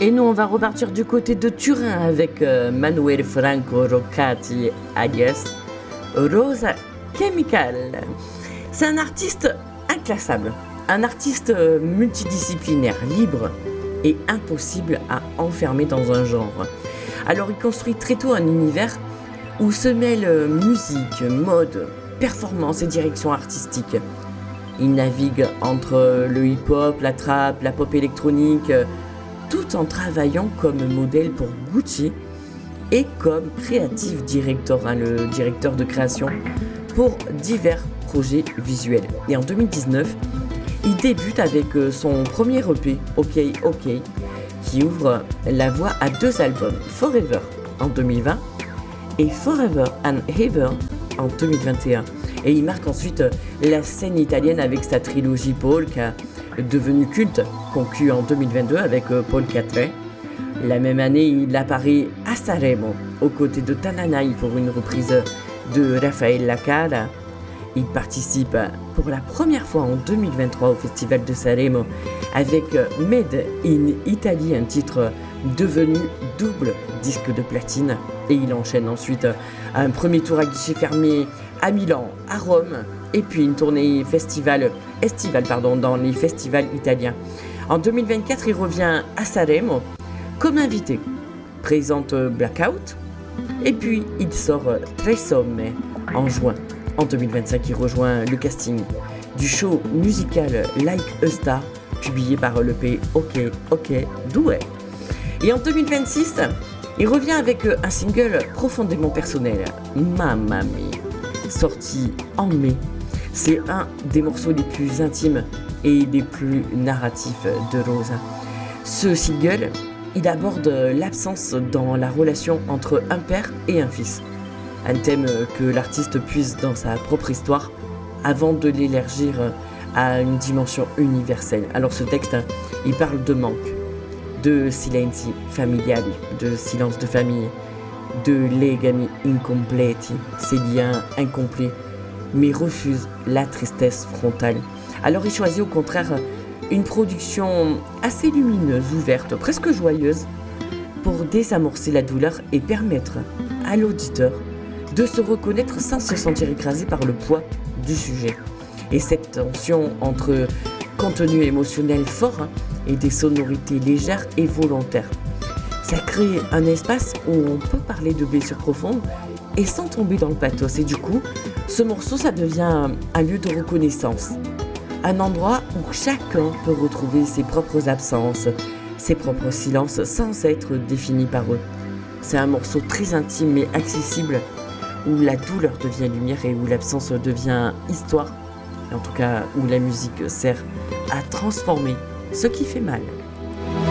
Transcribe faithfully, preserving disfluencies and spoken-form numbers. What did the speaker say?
Et nous, on va repartir du côté de Turin avec euh, Manuel Franco Roccati alias Rosa Chemical. C'est un artiste inclassable, un artiste euh, multidisciplinaire, libre et impossible à enfermer dans un genre. Alors il construit très tôt un univers où se mêlent euh, musique, mode, performance et direction artistique. Il navigue entre le hip-hop, la trap, la pop électronique, euh, tout en travaillant comme modèle pour Gucci et comme creative director, hein, le directeur de création pour divers projets visuels. Et en deux mille dix-neuf, il débute avec son premier E P, OK OK, qui ouvre la voie à deux albums, Forever en deux mille vingt et Forever and Ever en deux mille vingt et un. Et il marque ensuite la scène italienne avec sa trilogie polka, devenue culte, conclue en deux mille vingt-deux avec Polka tre. La même année, il apparaît à Sanremo, aux côtés de Tananai pour une reprise de Rafael Lacara. Il participe pour la première fois en deux mille vingt-trois au Festival de Sanremo avec Made in Italy, un titre devenu double disque de platine. Et il enchaîne ensuite un premier tour à guichet fermé à Milan, à Rome, et puis une tournée festival, estivale pardon, dans les festivals italiens. En deux mille vingt-quatre, il revient à Sanremo comme invité, présente Blackout, et puis il sort Tre Somme en juin. En deux mille vingt-cinq, il rejoint le casting du show musical Like a Star, publié par l'E P OK OK Douai. Et en deux mille vingt-six, il revient avec un single profondément personnel, Mamma Mia, sorti en mai. C'est un des morceaux les plus intimes et les plus narratifs de Rosa. Ce single, il aborde l'absence dans la relation entre un père et un fils. Un thème que l'artiste puise dans sa propre histoire avant de l'élargir à une dimension universelle. Alors ce texte, il parle de manque, de silenzi familiali, de silence de famille, de legami incompleti, ces liens incomplets, mais refuse la tristesse frontale. Alors il choisit au contraire une production assez lumineuse, ouverte, presque joyeuse, pour désamorcer la douleur et permettre à l'auditeur de se reconnaître sans se sentir écrasé par le poids du sujet. Et cette tension entre contenu émotionnel fort et des sonorités légères et volontaires, ça crée un espace où on peut parler de blessures profondes et sans tomber dans le pathos. Et du coup, ce morceau, ça devient un lieu de reconnaissance, un endroit où chacun peut retrouver ses propres absences, ses propres silences sans être défini par eux. C'est un morceau très intime mais accessible, où la douleur devient lumière et où l'absence devient histoire, en tout cas où la musique sert à transformer ce qui fait mal.